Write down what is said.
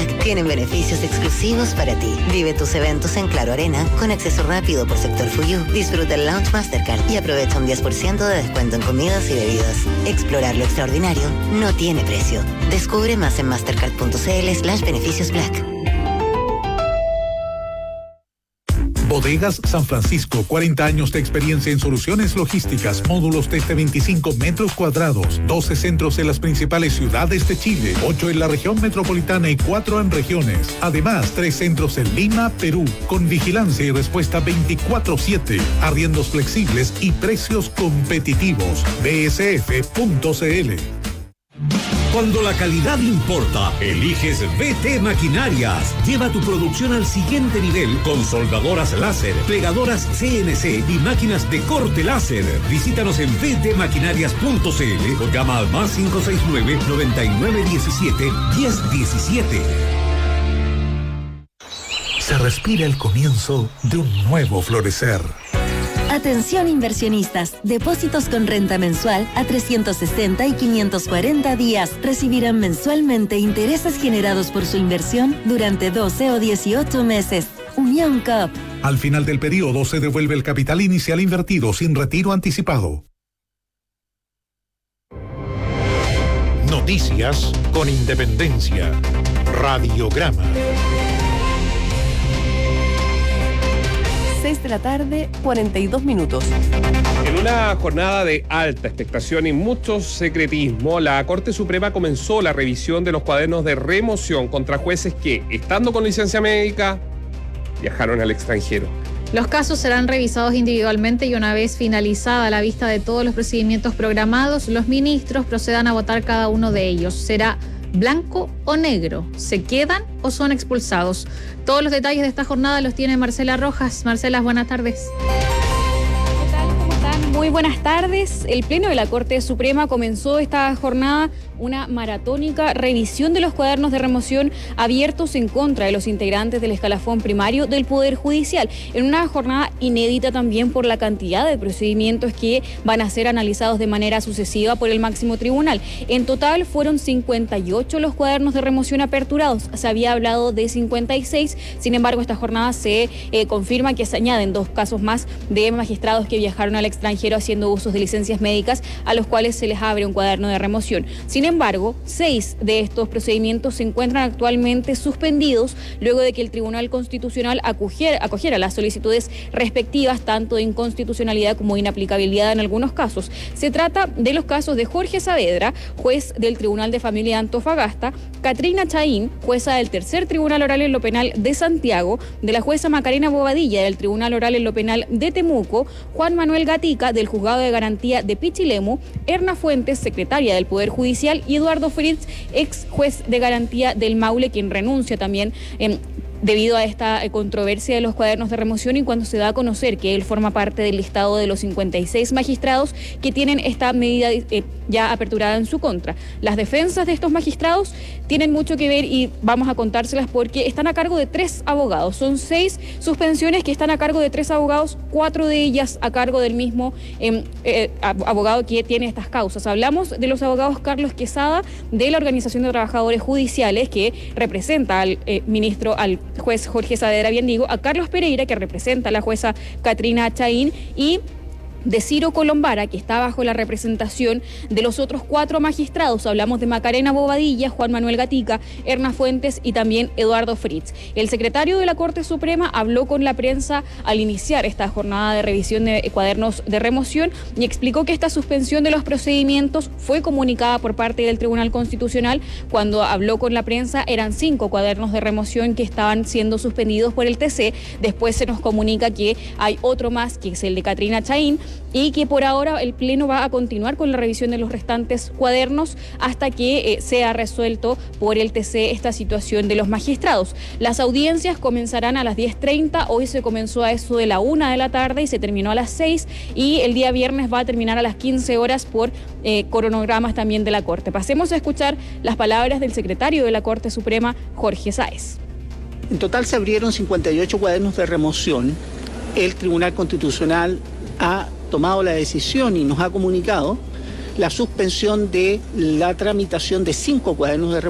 Black tienen beneficios exclusivos para ti. Vive tus eventos en Claro Arena con acceso rápido por sector Fuyu. Disfruta el Lounge Mastercard y aprovecha un 10% de descuento en comidas y bebidas. Explorar lo extraordinario no tiene precio. Descubre más en mastercard.cl/beneficios Black. Bodegas San Francisco, 40 años de experiencia en soluciones logísticas, módulos desde 25 metros cuadrados, 12 centros en las principales ciudades de Chile, 8 en la región metropolitana y 4 en regiones. Además, 3 centros en Lima, Perú, con vigilancia y respuesta 24/7, arriendos flexibles y precios competitivos. bsf.cl. Cuando la calidad importa, eliges BT Maquinarias. Lleva tu producción al siguiente nivel con soldadoras láser, plegadoras CNC y máquinas de corte láser. Visítanos en btmaquinarias.cl o llama al más 569-9917-1017. Se respira el comienzo de un nuevo florecer. Atención inversionistas, depósitos con renta mensual a 360 y 540 días recibirán mensualmente intereses generados por su inversión durante 12 o 18 meses. Unión COP. Al final del periodo se devuelve el capital inicial invertido sin retiro anticipado. Noticias con independencia. Radiograma. 6 de la tarde, 42 minutos. En una jornada de alta expectación y mucho secretismo, la Corte Suprema comenzó la revisión de los cuadernos de remoción contra jueces que, estando con licencia médica, viajaron al extranjero. Los casos serán revisados individualmente y una vez finalizada la vista de todos los procedimientos programados, los ministros procedan a votar cada uno de ellos. Será blanco o negro, ¿se quedan o son expulsados? Todos los detalles de esta jornada los tiene Marcela Rojas. Marcela, buenas tardes. ¿Qué tal? ¿Cómo están? Muy buenas tardes. El Pleno de la Corte Suprema comenzó esta jornada una maratónica revisión de los cuadernos de remoción abiertos en contra de los integrantes del escalafón primario del Poder Judicial, en una jornada inédita también por la cantidad de procedimientos que van a ser analizados de manera sucesiva por el máximo tribunal. En total fueron 58 los cuadernos de remoción aperturados. Se había hablado de 56, sin embargo esta jornada se confirma que se añaden 2 casos más de magistrados que viajaron al extranjero haciendo usos de licencias médicas a los cuales se les abre un cuaderno de remoción. Sin embargo, 6 de estos procedimientos se encuentran actualmente suspendidos luego de que el Tribunal Constitucional acogiera las solicitudes respectivas tanto de inconstitucionalidad como de inaplicabilidad en algunos casos. Se trata de los casos de Jorge Saavedra, juez del Tribunal de Familia de Antofagasta, Katrina Chaín, jueza del Tercer Tribunal Oral en lo Penal de Santiago, de la jueza Macarena Bobadilla del Tribunal Oral en lo Penal de Temuco, Juan Manuel Gatica del Juzgado de Garantía de Pichilemu, Erna Fuentes, secretaria del Poder Judicial, y Eduardo Fritz, ex juez de garantía del Maule, quien renuncia también debido a esta controversia de los cuadernos de remoción y cuando se da a conocer que él forma parte del listado de los 56 magistrados que tienen esta medida ya aperturada en su contra. Las defensas de estos magistrados tienen mucho que ver y vamos a contárselas porque están a cargo de 3 abogados. Son 6 suspensiones que están a cargo de 3 abogados, 4 de ellas a cargo del mismo abogado que tiene estas causas. Hablamos de los abogados Carlos Quesada de la Organización de Trabajadores Judiciales, que representa al al juez Jorge Saavedra, bien digo, a Carlos Pereira, que representa a la jueza Katrina Chaín, y de Ciro Colombara, que está bajo la representación de los otros 4 magistrados. Hablamos de Macarena Bobadilla, Juan Manuel Gatica, Erna Fuentes y también Eduardo Fritz. El secretario de la Corte Suprema habló con la prensa al iniciar esta jornada de revisión de cuadernos de remoción y explicó que esta suspensión de los procedimientos fue comunicada por parte del Tribunal Constitucional. Cuando habló con la prensa eran 5 cuadernos de remoción que estaban siendo suspendidos por el TC. Después se nos comunica que hay otro más, que es el de Katrina Chaín, y que por ahora el Pleno va a continuar con la revisión de los restantes cuadernos hasta que sea resuelto por el TC esta situación de los magistrados. Las audiencias comenzarán a las 10:30, hoy se comenzó a eso de la 1 de la tarde y se terminó a las 6, y el día viernes va a terminar a las 15 horas por cronogramas también de la Corte. Pasemos a escuchar las palabras del secretario de la Corte Suprema, Jorge Sáez. En total se abrieron 58 cuadernos de remoción. El Tribunal Constitucional ha tomado la decisión y nos ha comunicado la suspensión de la tramitación de 5 cuadernos de remoción